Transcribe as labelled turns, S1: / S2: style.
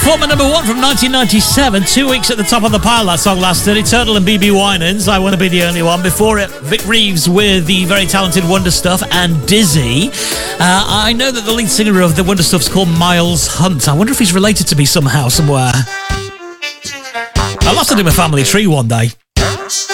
S1: Former number one from 1997, 2 weeks at the top of the pile. That song lasted. Eternal and BB Winans, I Want to Be the Only One. Before it, Vic Reeves with the very talented Wonder Stuff and Dizzy. I know that the lead singer of the Wonder Stuff's called Miles Hunt. I wonder if he's related to me somehow, somewhere. I'll have to do my family tree one day.